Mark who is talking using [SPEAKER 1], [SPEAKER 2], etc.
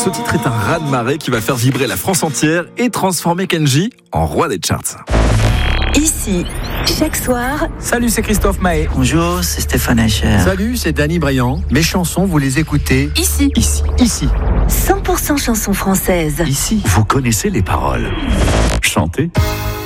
[SPEAKER 1] Ce titre est un raz-de-marée qui va faire vibrer la France entière et transformer Kenji en roi des charts.
[SPEAKER 2] Ici, chaque soir.
[SPEAKER 3] Salut, c'est Christophe Maé.
[SPEAKER 4] Bonjour, c'est Stéphane Eicher.
[SPEAKER 5] Salut, c'est Danny Briand. Mes chansons, vous les écoutez
[SPEAKER 2] Ici. 100% chansons françaises.
[SPEAKER 4] Ici.
[SPEAKER 6] Vous connaissez les paroles. Chantez.